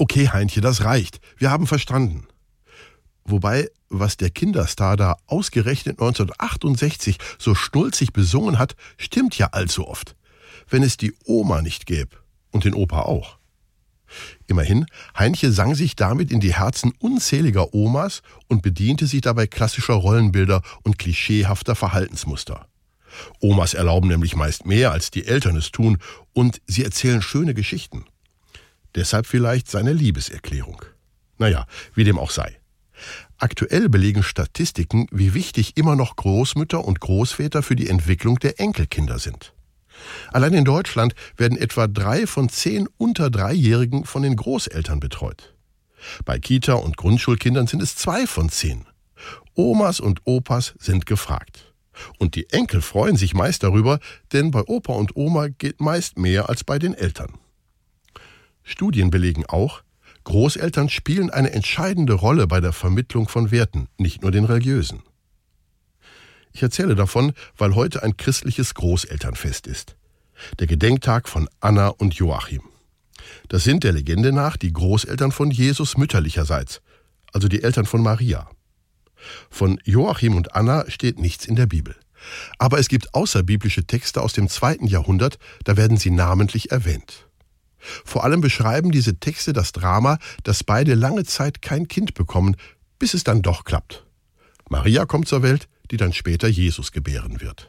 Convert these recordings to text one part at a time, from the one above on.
Okay, Heintje, das reicht. Wir haben verstanden. Wobei, was der Kinderstar da ausgerechnet 1968 so schnulzig besungen hat, stimmt ja allzu oft. Wenn es die Oma nicht gäbe und den Opa auch. Immerhin, Heintje sang sich damit in die Herzen unzähliger Omas und bediente sich dabei klassischer Rollenbilder und klischeehafter Verhaltensmuster. Omas erlauben nämlich meist mehr, als die Eltern es tun, und sie erzählen schöne Geschichten. Deshalb vielleicht seine Liebeserklärung. Naja, wie dem auch sei. Aktuell belegen Statistiken, wie wichtig immer noch Großmütter und Großväter für die Entwicklung der Enkelkinder sind. Allein in Deutschland werden etwa 3 von 10 unter 3-Jährigen von den Großeltern betreut. Bei Kita- und Grundschulkindern sind es 2 von 10. Omas und Opas sind gefragt. Und die Enkel freuen sich meist darüber, denn bei Opa und Oma geht meist mehr als bei den Eltern. Studien belegen auch, Großeltern spielen eine entscheidende Rolle bei der Vermittlung von Werten, nicht nur den religiösen. Ich erzähle davon, weil heute ein christliches Großelternfest ist. Der Gedenktag von Anna und Joachim. Das sind der Legende nach die Großeltern von Jesus mütterlicherseits, also die Eltern von Maria. Von Joachim und Anna steht nichts in der Bibel. Aber es gibt außerbiblische Texte aus dem 2. Jahrhundert, da werden sie namentlich erwähnt. Vor allem beschreiben diese Texte das Drama, dass beide lange Zeit kein Kind bekommen, bis es dann doch klappt. Maria kommt zur Welt, die dann später Jesus gebären wird.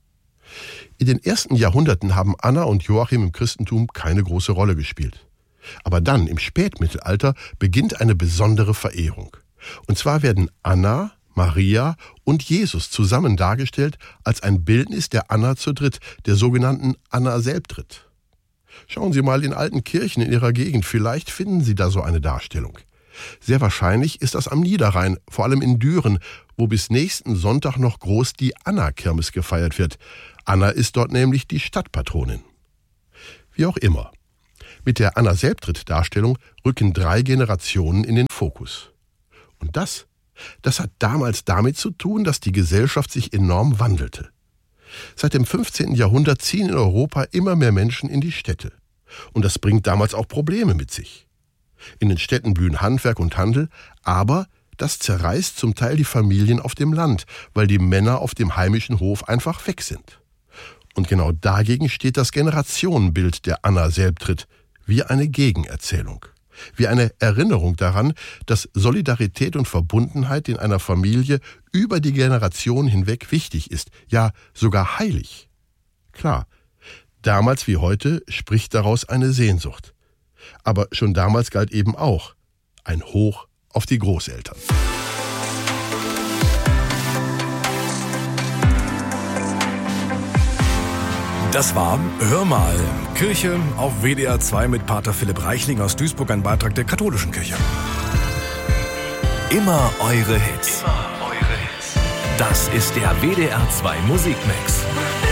In den ersten Jahrhunderten haben Anna und Joachim im Christentum keine große Rolle gespielt. Aber dann, im Spätmittelalter, beginnt eine besondere Verehrung. Und zwar werden Anna, Maria und Jesus zusammen dargestellt als ein Bildnis der Anna zur Dritt, der sogenannten Anna Selbdritt. Schauen Sie mal in alten Kirchen in Ihrer Gegend, vielleicht finden Sie da so eine Darstellung. Sehr wahrscheinlich ist das am Niederrhein, vor allem in Düren, wo bis nächsten Sonntag noch groß die Anna-Kirmes gefeiert wird. Anna ist dort nämlich die Stadtpatronin. Wie auch immer. Mit der Anna-Selbdritt-Darstellung rücken 3 Generationen in den Fokus. Und das hat damals damit zu tun, dass die Gesellschaft sich enorm wandelte. Seit dem 15. Jahrhundert ziehen in Europa immer mehr Menschen in die Städte. Und das bringt damals auch Probleme mit sich. In den Städten blühen Handwerk und Handel, aber das zerreißt zum Teil die Familien auf dem Land, weil die Männer auf dem heimischen Hof einfach weg sind. Und genau dagegen steht das Generationenbild der Anna Selbdritt, wie eine Gegenerzählung. Wie eine Erinnerung daran, dass Solidarität und Verbundenheit in einer Familie über die Generation hinweg wichtig ist, ja sogar heilig. Klar, damals wie heute spricht daraus eine Sehnsucht. Aber schon damals galt eben auch ein Hoch auf die Großeltern. Das war Hör mal, Kirche auf WDR 2 mit Pater Philipp Reichling aus Duisburg, ein Beitrag der katholischen Kirche. Immer eure Hits. Das ist der WDR 2 Musikmix.